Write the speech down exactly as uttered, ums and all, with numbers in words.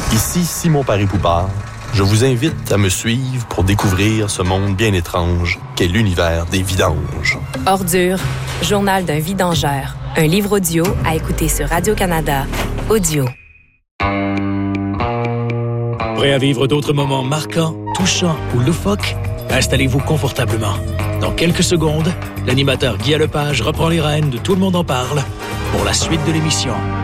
Ici Simon Paré-Poupard. Je vous invite à me suivre pour découvrir ce monde bien étrange qu'est l'univers des vidanges. Ordure, journal d'un vidangeur. Un livre audio à écouter sur Radio-Canada. Audio. Prêt à vivre d'autres moments marquants, touchants ou loufoques? Installez-vous confortablement. Dans quelques secondes, l'animateur Guy Lepage reprend les rênes de Tout le monde en parle pour la suite de l'émission.